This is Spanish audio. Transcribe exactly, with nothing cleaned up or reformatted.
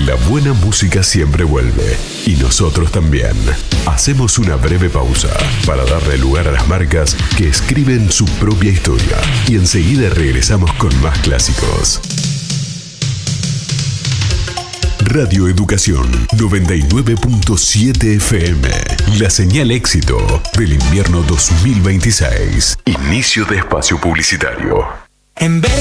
La buena música siempre vuelve, y nosotros también. Hacemos una breve pausa para darle lugar a las marcas que escriben su propia historia, y enseguida regresamos con más clásicos. Radio Educación noventa y nueve punto siete F M. La señal éxito del invierno dos mil veintiséis. Inicio de espacio publicitario. En vez